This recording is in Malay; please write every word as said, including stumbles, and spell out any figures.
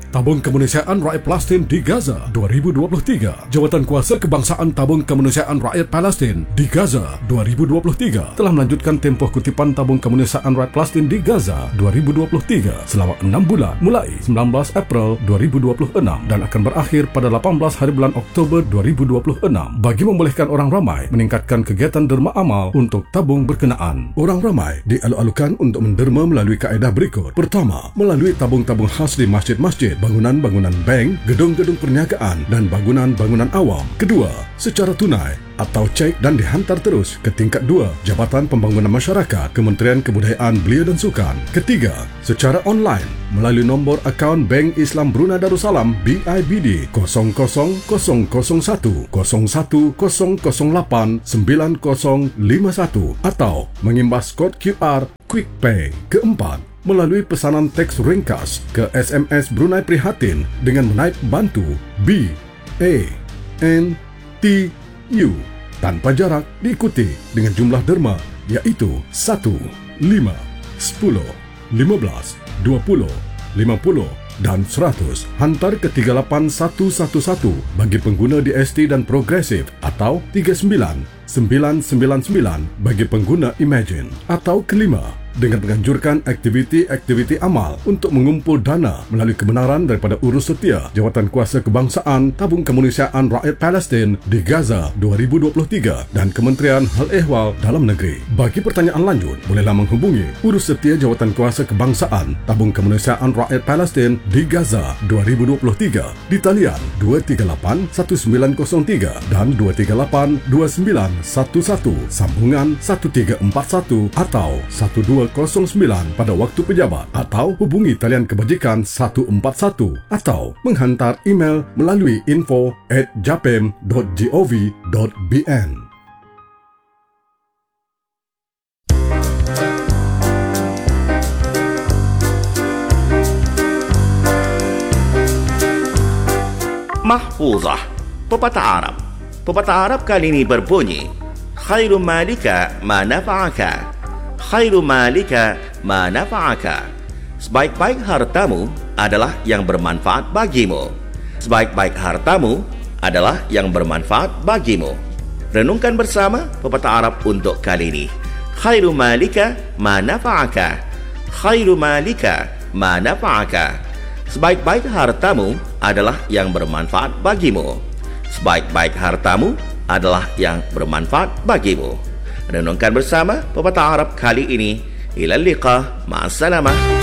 Tabung Kemanusiaan Rakyat Palestin di Gaza dua ribu dua puluh tiga. Jawatan Kuasa Kebangsaan Tabung Kemanusiaan Rakyat Palestin di Gaza dua ribu dua puluh tiga telah melanjutkan tempoh kutipan Tabung Kemanusiaan Rakyat Palestin di Gaza dua ribu dua puluh tiga selama enam bulan mulai sembilan belas April dua ribu dua puluh enam dan akan berakhir pada lapan belas hari bulan Oktober dua ribu dua puluh enam bagi membolehkan orang ramai meningkatkan kegiatan derma amal untuk tabung berkenaan. Orang ramai dialu-alukan untuk menderma melalui kaedah berikut. Pertama, melalui tabung-tabung khas di masjid-masjid, bangunan-bangunan bank, gedung-gedung perniagaan dan bangunan-bangunan awam. Kedua, secara tunai atau cek dan dihantar terus ke tingkat dua Jabatan Pembangunan Masyarakat, Kementerian Kebudayaan Belia dan Sukan. Ketiga, secara online melalui nombor akaun Bank Islam Brunei Darussalam B I B D kosong kosong kosong kosong satu kosong satu kosong kosong lapan sembilan kosong lima satu atau mengimbas kod Q R Quick Pay. Keempat, melalui pesanan teks ringkas ke S M S Brunei Prihatin dengan menaip bantu B A N T U tanpa jarak diikuti dengan jumlah derma iaitu satu, lima, sepuluh, lima belas, dua puluh, lima puluh dan seratus. Hantar ke tiga lapan satu satu satu bagi pengguna D S T dan Progresif atau tiga sembilan sembilan sembilan sembilan bagi pengguna Imagine. Atau kelima, dengan menganjurkan aktiviti-aktiviti amal untuk mengumpul dana melalui kebenaran daripada urus setia Jawatan Kuasa Kebangsaan Tabung Kemanusiaan Rakyat Palestin di Gaza dua ribu dua puluh tiga dan Kementerian Hal Ehwal Dalam Negeri. Bagi pertanyaan lanjut, bolehlah menghubungi urus setia Jawatan Kuasa Kebangsaan Tabung Kemanusiaan Rakyat Palestin di Gaza dua ribu dua puluh tiga di talian dua tiga lapan satu sembilan kosong tiga dan dua tiga lapan dua sembilan satu satu sambungan satu tiga empat satu atau satu dua kosong sembilan pada waktu pejabat, atau hubungi talian kebajikan satu empat satu atau menghantar email melalui info at japem dot gov dot bn. Mahfuzah, pepatah Arab. Pepatah Arab kali ini berbunyi, khairu malika ma nafa'aka. Khairu malika ma nafa'aka. Sebaik-baik hartamu adalah yang bermanfaat bagimu. Sebaik-baik hartamu adalah yang bermanfaat bagimu. Renungkan bersama pepatah Arab untuk kali ini. Khairu malika ma nafa'aka. Khairu malika ma nafa'aka. Sebaik-baik hartamu adalah yang bermanfaat bagimu. Sebaik-baik hartamu adalah yang bermanfaat bagimu. Renungkan bersama pepatah Arab kali ini. Ila liqa, ma'assalamah.